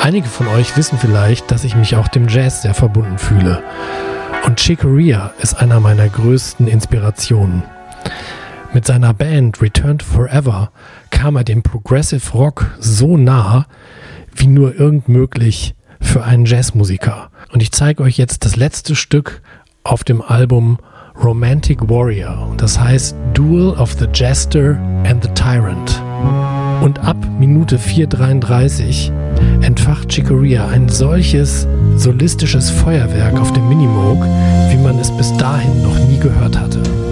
Einige von euch wissen vielleicht, dass ich mich auch dem Jazz sehr verbunden fühle. Und Chick Corea ist einer meiner größten Inspirationen. Mit seiner Band Return to Forever kam er dem Progressive Rock so nah, wie nur irgend möglich für einen Jazzmusiker. Und ich zeige euch jetzt das letzte Stück auf dem Album Romantic Warrior. Das heißt Duel of the Jester and the Tyrant. Und ab Minute 4:33 entfacht Chick Corea ein solches solistisches Feuerwerk auf dem Minimoog, wie man es bis dahin noch nie gehört hatte.